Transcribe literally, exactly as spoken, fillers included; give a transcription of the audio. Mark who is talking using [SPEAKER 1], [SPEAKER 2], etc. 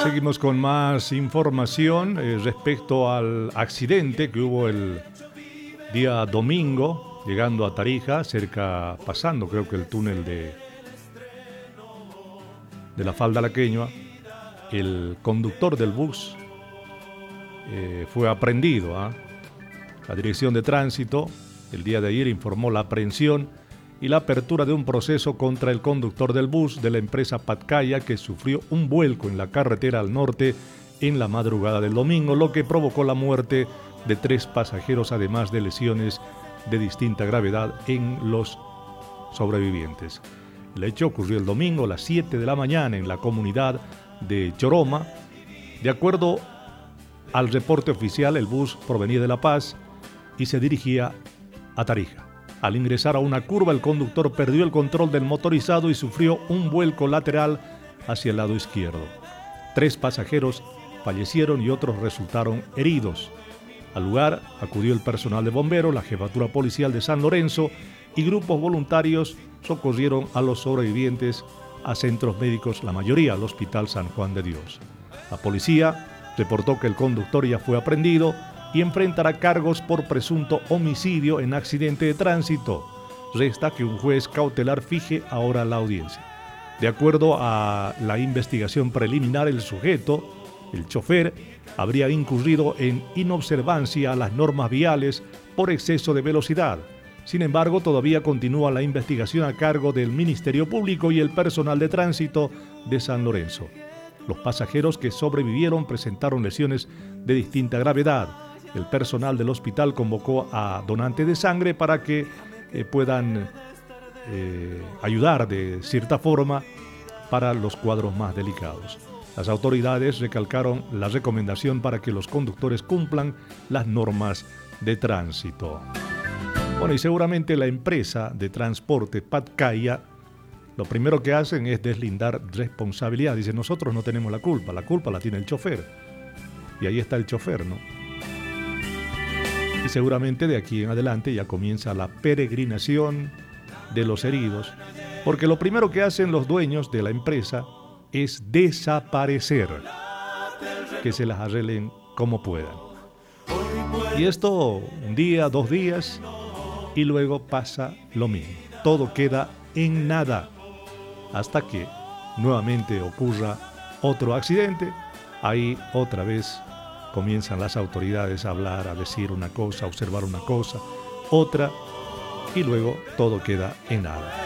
[SPEAKER 1] Seguimos con más información eh, respecto al accidente que hubo el día domingo, llegando a Tarija, cerca, pasando creo que el túnel de, de la Falda Laqueña. El conductor del bus eh, fue aprehendido. ¿eh? La Dirección de Tránsito el día de ayer informó la aprehensión y la apertura de un proceso contra el conductor del bus de la empresa Patcaya, que sufrió un vuelco en la carretera al norte en la madrugada del domingo, lo que provocó la muerte de tres pasajeros, además de lesiones de distinta gravedad en los sobrevivientes. El hecho ocurrió el domingo a las siete de la mañana en la comunidad de Choroma. De acuerdo al reporte oficial, el bus provenía de La Paz y se dirigía a Tarija. Al ingresar a una curva, el conductor perdió el control del motorizado y sufrió un vuelco lateral hacia el lado izquierdo. Tres pasajeros fallecieron y otros resultaron heridos. Al lugar acudió el personal de bomberos, la jefatura policial de San Lorenzo y grupos voluntarios socorrieron a los sobrevivientes a centros médicos, la mayoría al Hospital San Juan de Dios. La policía reportó que el conductor ya fue aprehendido y enfrentará cargos por presunto homicidio en accidente de tránsito. Resta que un juez cautelar fije ahora la audiencia. De acuerdo a la investigación preliminar, el sujeto, el chofer, habría incurrido en inobservancia a las normas viales por exceso de velocidad. Sin embargo, todavía continúa la investigación a cargo del Ministerio Público y el personal de tránsito de San Lorenzo. Los pasajeros que sobrevivieron presentaron lesiones de distinta gravedad. El personal del hospital convocó a donantes de sangre para que eh, puedan eh, ayudar de cierta forma para los cuadros más delicados. Las autoridades recalcaron la recomendación para que los conductores cumplan las normas de tránsito. Bueno, y seguramente la empresa de transporte Patcaya lo primero que hacen es deslindar responsabilidad. Dicen, nosotros no tenemos la culpa, la culpa la tiene el chofer. Y ahí está el chofer, ¿no? Y seguramente de aquí en adelante ya comienza la peregrinación de los heridos, porque lo primero que hacen los dueños de la empresa es desaparecer, que se las arreglen como puedan. Y esto un día, dos días, y luego pasa lo mismo. Todo queda en nada, hasta que nuevamente ocurra otro accidente. Ahí otra vez comienzan las autoridades a hablar, a decir una cosa, a observar una cosa, otra, y luego todo queda en nada.